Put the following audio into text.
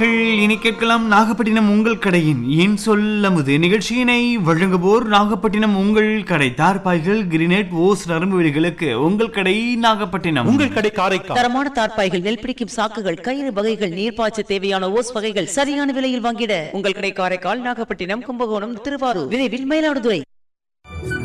இனி கேட்கலாம் நாகப்பட்டினம் உங்கள் கடையின் ஏன் சொல்லமுது நிகழ்ச்சியினை வழங்குவோர் நாகப்பட்டினம் உங்கள் கடை தார்பாய்கள் கிரினேட் ஓஸ் நரம்பு வீடுகளுக்கு உங்கள் கடை நாகப்பட்டினம் உங்கள் கடை காரைக்கால். தரமான தார்பாய்கள், நெல் பிடிக்கும் சாக்குகள், கயிறு வகைகள், நீர்ப்பாய்ச்ச தேவையான ஓஸ் வகைகள் சரியான விலையில் வாங்கிட உங்கள் கடை காரைக்கால், நாகப்பட்டினம், கும்பகோணம், திருவாரூர், விரைவில் மயிலாடுதுறை.